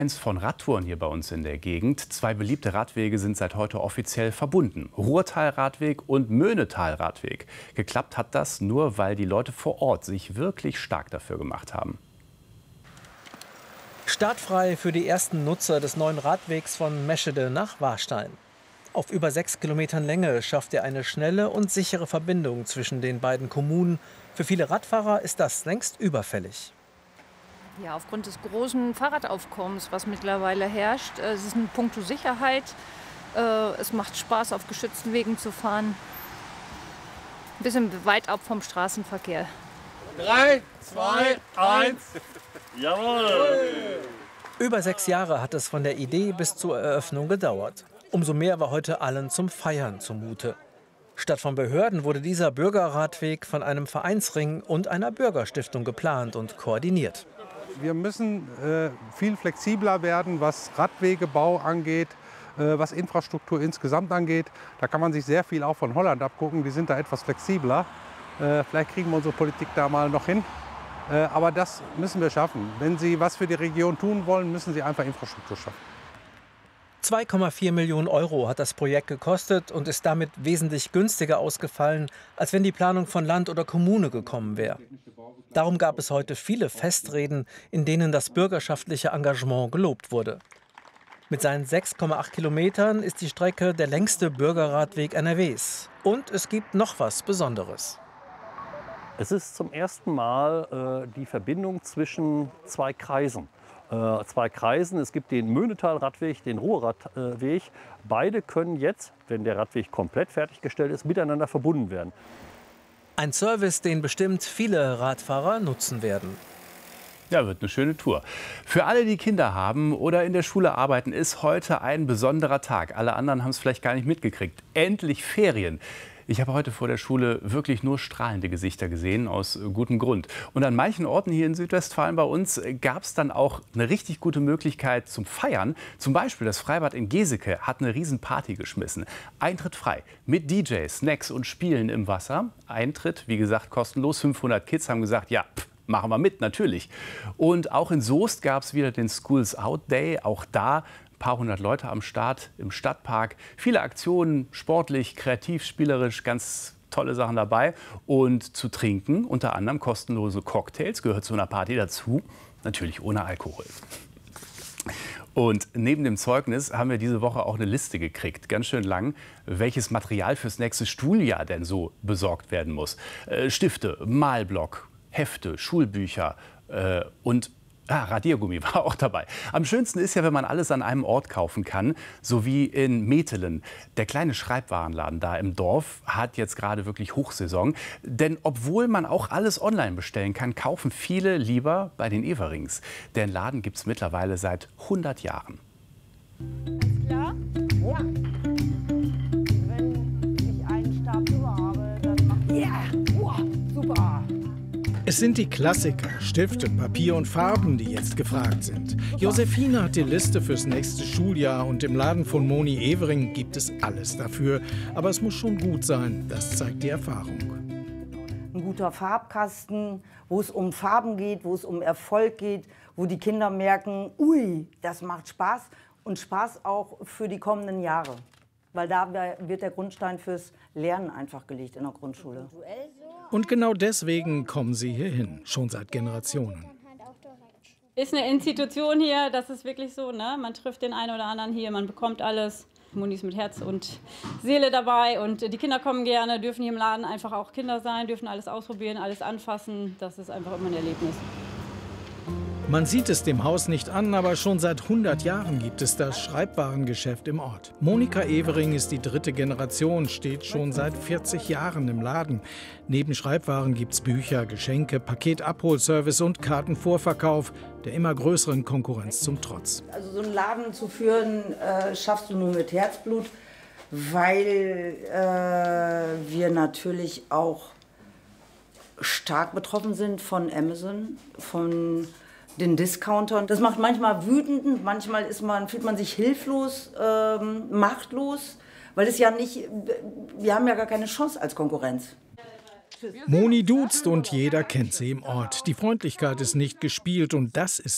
Eins von Radtouren hier bei uns in der Gegend. Zwei beliebte Radwege sind seit heute offiziell verbunden. Ruhrtal-Radweg und Möhnetal-Radweg. Geklappt hat das nur, weil die Leute vor Ort sich wirklich stark dafür gemacht haben. Startfrei für die ersten Nutzer des neuen Radwegs von Meschede nach Warstein. Auf über 6 Kilometern Länge schafft er eine schnelle und sichere Verbindung zwischen den beiden Kommunen. Für viele Radfahrer ist das längst überfällig. Ja, aufgrund des großen Fahrradaufkommens, was mittlerweile herrscht, es ist ein Punkt zur Sicherheit. Es macht Spaß, auf geschützten Wegen zu fahren. Ein bisschen weit ab vom Straßenverkehr. 3, 2, 1. Jawohl! Über 6 Jahre hat es von der Idee bis zur Eröffnung gedauert. Umso mehr war heute allen zum Feiern zumute. Statt von Behörden wurde dieser Bürgerradweg von einem Vereinsring und einer Bürgerstiftung geplant und koordiniert. Wir müssen viel flexibler werden, was Radwegebau angeht, was Infrastruktur insgesamt angeht. Da kann man sich sehr viel auch von Holland abgucken. Die sind da etwas flexibler. Vielleicht kriegen wir unsere Politik da mal noch hin. Aber das müssen wir schaffen. Wenn Sie was für die Region tun wollen, müssen Sie einfach Infrastruktur schaffen. 2,4 Millionen Euro hat das Projekt gekostet und ist damit wesentlich günstiger ausgefallen, als wenn die Planung von Land oder Kommune gekommen wäre. Darum gab es heute viele Festreden, in denen das bürgerschaftliche Engagement gelobt wurde. Mit seinen 6,8 Kilometern ist die Strecke der längste Bürgerradweg NRWs. Und es gibt noch was Besonderes. Es ist zum ersten Mal die Verbindung zwischen zwei Kreisen. Es gibt den Möhnetal-Radweg, den Ruhrradweg. Beide können jetzt, wenn der Radweg komplett fertiggestellt ist, miteinander verbunden werden. Ein Service, den bestimmt viele Radfahrer nutzen werden. Ja, wird eine schöne Tour. Für alle, die Kinder haben oder in der Schule arbeiten, ist heute ein besonderer Tag. Alle anderen haben es vielleicht gar nicht mitgekriegt. Endlich Ferien. Ich habe heute vor der Schule wirklich nur strahlende Gesichter gesehen, aus gutem Grund. Und an manchen Orten hier in Südwestfalen bei uns gab es dann auch eine richtig gute Möglichkeit zum Feiern. Zum Beispiel das Freibad in Geseke hat eine Riesenparty geschmissen. Eintritt frei, mit DJs, Snacks und Spielen im Wasser. Eintritt, wie gesagt, kostenlos. 500 Kids haben gesagt, ja, machen wir mit, natürlich. Und auch in Soest gab es wieder den Schools Out Day. Auch da paar hundert Leute am Start im Stadtpark. Viele Aktionen, sportlich, kreativ, spielerisch, ganz tolle Sachen dabei. Und zu trinken, unter anderem kostenlose Cocktails, gehört zu einer Party dazu. Natürlich ohne Alkohol. Und neben dem Zeugnis haben wir diese Woche auch eine Liste gekriegt, ganz schön lang, welches Material fürs nächste Schuljahr denn so besorgt werden muss. Stifte, Malblock, Hefte, Schulbücher und Radiergummi war auch dabei. Am schönsten ist ja, wenn man alles an einem Ort kaufen kann, so wie in Metelen. Der kleine Schreibwarenladen da im Dorf hat jetzt gerade wirklich Hochsaison. Denn obwohl man auch alles online bestellen kann, kaufen viele lieber bei den Everings. Den Laden gibt es mittlerweile seit 100 Jahren. Ja? Ja. Wenn ich einen Stab über habe, dann macht ja, super. Es sind die Klassiker, Stifte, Papier und Farben, die jetzt gefragt sind. Josephine hat die Liste fürs nächste Schuljahr und im Laden von Moni Evering gibt es alles dafür. Aber es muss schon gut sein, das zeigt die Erfahrung. Ein guter Farbkasten, wo es um Farben geht, wo es um Erfolg geht, wo die Kinder merken, ui, das macht Spaß und Spaß auch für die kommenden Jahre. Weil da wird der Grundstein fürs Lernen einfach gelegt in der Grundschule. Und genau deswegen kommen sie hier hin, schon seit Generationen. Ist eine Institution hier, das ist wirklich so, ne? Man trifft den einen oder anderen hier, man bekommt alles. Moni ist mit Herz und Seele dabei und die Kinder kommen gerne, dürfen hier im Laden einfach auch Kinder sein, dürfen alles ausprobieren, alles anfassen. Das ist einfach immer ein Erlebnis. Man sieht es dem Haus nicht an, aber schon seit 100 Jahren gibt es das Schreibwarengeschäft im Ort. Monika Evering ist die 3. Generation, steht schon seit 40 Jahren im Laden. Neben Schreibwaren gibt es Bücher, Geschenke, Paketabholservice und Kartenvorverkauf, der immer größeren Konkurrenz zum Trotz. Also so einen Laden zu führen, schaffst du nur mit Herzblut, weil wir natürlich auch stark betroffen sind von Amazon, von den Discountern. Das macht manchmal wütend, manchmal fühlt man sich hilflos, machtlos, weil es ja nicht, wir haben ja gar keine Chance als Konkurrenz. Moni duzt und jeder kennt sie im Ort. Die Freundlichkeit ist nicht gespielt und das ist